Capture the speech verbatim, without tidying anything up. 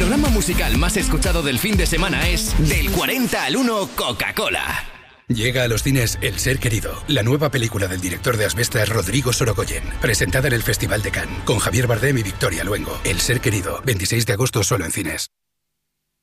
programa musical más escuchado del fin de semana es Del cuarenta al uno Coca-Cola. Llega a los cines El Ser Querido, la nueva película del director de Asbestas Rodrigo Sorogoyen, presentada en el Festival de Cannes, con Javier Bardem y Victoria Luengo. El Ser Querido, veintiséis de agosto solo en cines.